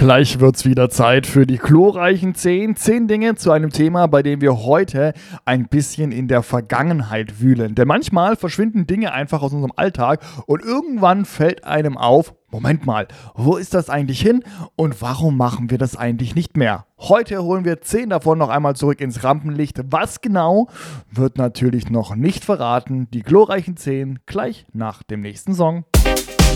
Gleich wird's wieder Zeit für die glorreichen 10. 10 Dinge zu einem Thema, bei dem wir heute ein bisschen in der Vergangenheit wühlen. Denn manchmal verschwinden Dinge einfach aus unserem Alltag und irgendwann fällt einem auf, Moment mal, wo ist das eigentlich hin und warum machen wir das eigentlich nicht mehr? Heute holen wir 10 davon noch einmal zurück ins Rampenlicht. Was genau, wird natürlich noch nicht verraten. Die glorreichen 10 gleich nach dem nächsten Song.